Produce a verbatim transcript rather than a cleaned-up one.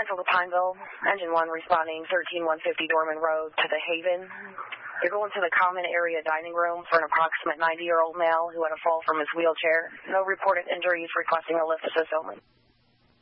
Central to Pineville. Engine one responding thirteen one fifty Dorman Road to the Haven. You're going to the common area dining room for an approximate ninety-year-old male who had a fall from his wheelchair. No reported injuries, requesting a lift assist only.